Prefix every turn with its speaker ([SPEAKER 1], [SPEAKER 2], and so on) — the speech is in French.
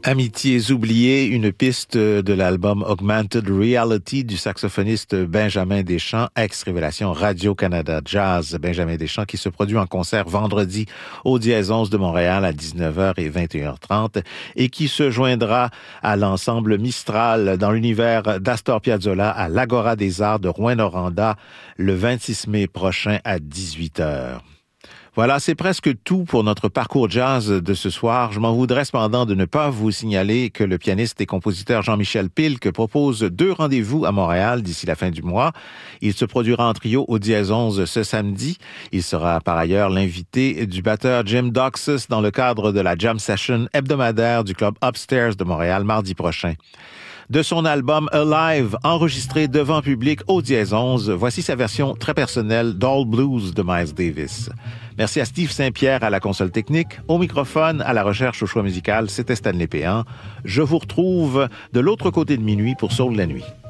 [SPEAKER 1] Amitiés oubliées, une piste de l'album Augmented Reality du saxophoniste Benjamin Deschamps, ex-révélation Radio-Canada Jazz. Benjamin Deschamps qui se produit en concert vendredi au Dièse 11 de Montréal à 19h et 21h30 et qui se joindra à l'ensemble Mistral dans l'univers d'Astor Piazzolla à l'Agora des Arts de Rouyn-Noranda le 26 mai prochain à 18h. Voilà, c'est presque tout pour notre parcours jazz de ce soir. Je m'en voudrais cependant de ne pas vous signaler que le pianiste et compositeur Jean-Michel Pilk propose 2 rendez-vous à Montréal d'ici la fin du mois. Il se produira en trio au Dièse 11 ce samedi. Il sera par ailleurs l'invité du batteur Jim Doxus dans le cadre de la Jam Session hebdomadaire du club Upstairs de Montréal mardi prochain. De son album Alive, enregistré devant public au Dièse 11, voici sa version très personnelle d'All Blues de Miles Davis. Merci à Steve Saint-Pierre à la console technique, au microphone, à la recherche au choix musical, c'était Stanley Péan. Je vous retrouve de l'autre côté de minuit pour Soul la nuit.